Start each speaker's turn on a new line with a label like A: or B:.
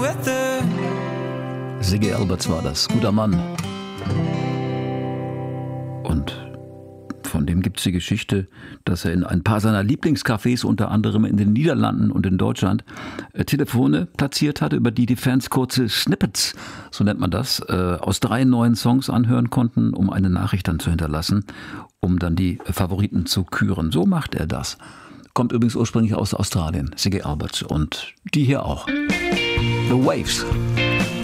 A: weather.
B: Ziggy Alberts war das, guter Mann. Und von dem gibt es die Geschichte, dass er in ein paar seiner Lieblingscafés, unter anderem in den Niederlanden und in Deutschland, Telefone platziert hatte, über die die Fans kurze Snippets, so nennt man das, aus 3 neuen Songs anhören konnten, um eine Nachricht dann zu hinterlassen, um dann die Favoriten zu küren. So macht er das. Kommt übrigens ursprünglich aus Australien, Ziggy Alberts, und die hier auch. The Waves.